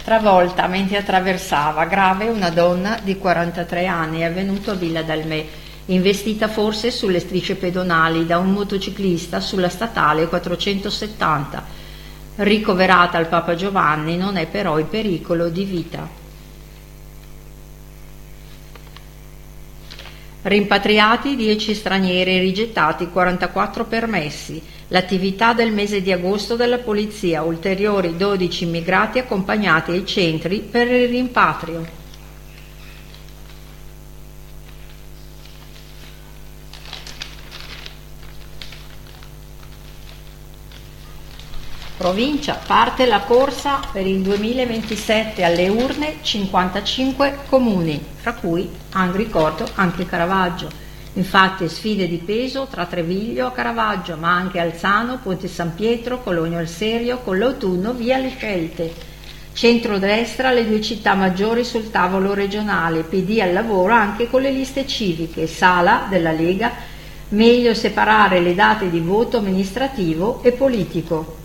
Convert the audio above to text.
travolta mentre attraversava, grave, una donna di 43 anni, è avvenuto a Villa d'Almè, investita forse sulle strisce pedonali da un motociclista sulla statale 470. Ricoverata al Papa Giovanni, non è però in pericolo di vita. Rimpatriati 10 stranieri, rigettati 44 permessi. L'attività del mese di agosto della polizia, ulteriori 12 immigrati accompagnati ai centri per il rimpatrio. Provincia, parte la corsa per il 2027 alle urne, 55 comuni, fra cui ricordo anche Caravaggio. Infatti sfide di peso tra Treviglio e Caravaggio, ma anche Alzano, Ponte San Pietro, Cologno al Serio, con l'autunno via le scelte. Centrodestra, le 2 città maggiori sul tavolo regionale, PD al lavoro anche con le liste civiche, Sala della Lega, meglio separare le date di voto amministrativo e politico.